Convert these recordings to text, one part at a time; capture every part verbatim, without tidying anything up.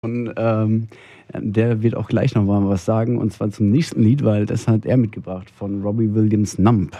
Und ähm, der wird auch gleich noch mal was sagen, und zwar zum nächsten Lied, weil das hat er mitgebracht von Robbie Williams, Numb.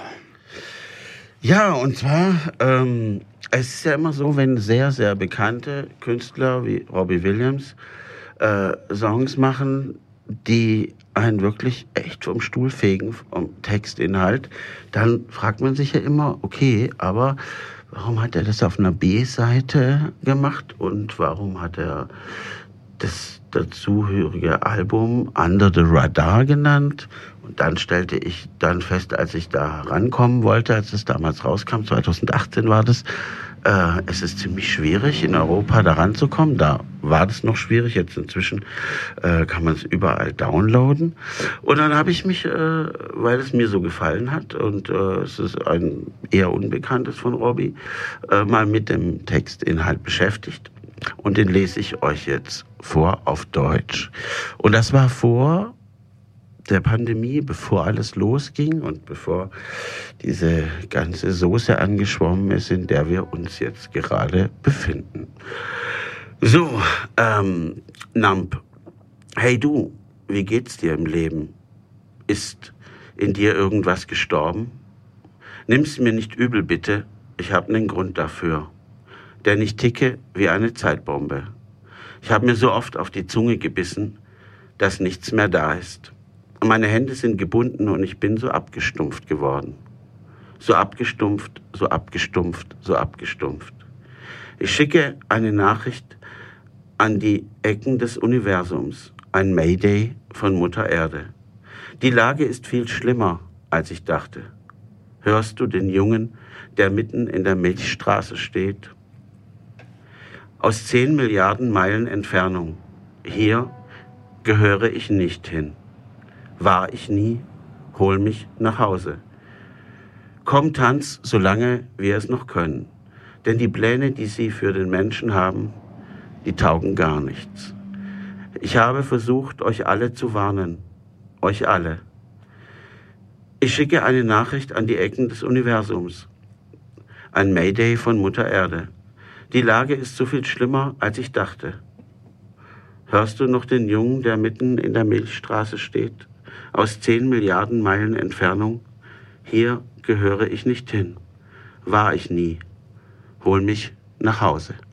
Ja, und zwar, ähm, es ist ja immer so, wenn sehr, sehr bekannte Künstler wie Robbie Williams äh, Songs machen, die einen wirklich echt vom Stuhl fegen, vom Textinhalt, dann fragt man sich ja immer, okay, aber warum hat er das auf einer B-Seite gemacht und warum hat er das dazugehörige Album Under the Radar genannt? Und dann stellte ich dann fest, als ich da rankommen wollte, als es damals rauskam, zweitausendachtzehn war das, äh, es ist ziemlich schwierig, in Europa da ranzukommen. Da war das noch schwierig, jetzt inzwischen äh, kann man es überall downloaden. Und dann habe ich mich, äh, weil es mir so gefallen hat und äh, es ist ein eher unbekanntes von Robbie, äh, mal mit dem Textinhalt beschäftigt. Und den lese ich euch jetzt vor auf Deutsch. Und das war vor der Pandemie, bevor alles losging und bevor diese ganze Soße angeschwommen ist, in der wir uns jetzt gerade befinden. So, ähm, Numb. Hey du, wie geht's dir im Leben? Ist in dir irgendwas gestorben? Nimm's mir nicht übel, bitte. Ich habe einen Grund dafür. Denn ich ticke wie eine Zeitbombe. Ich habe mir so oft auf die Zunge gebissen, dass nichts mehr da ist. Meine Hände sind gebunden und ich bin so abgestumpft geworden. So abgestumpft, so abgestumpft, so abgestumpft. Ich schicke eine Nachricht an die Ecken des Universums, ein Mayday von Mutter Erde. Die Lage ist viel schlimmer, als ich dachte. Hörst du den Jungen, der mitten in der Milchstraße steht? Aus zehn Milliarden Meilen Entfernung. Hier gehöre ich nicht hin. War ich nie, hol mich nach Hause. Komm, tanz, solange wir es noch können. Denn die Pläne, die sie für den Menschen haben, die taugen gar nichts. Ich habe versucht, euch alle zu warnen. Euch alle. Ich schicke eine Nachricht an die Ecken des Universums. Ein Mayday von Mutter Erde. Die Lage ist so viel schlimmer, als ich dachte. Hörst du noch den Jungen, der mitten in der Milchstraße steht? Aus zehn Milliarden Meilen Entfernung? Hier gehöre ich nicht hin. War ich nie. Hol mich nach Hause.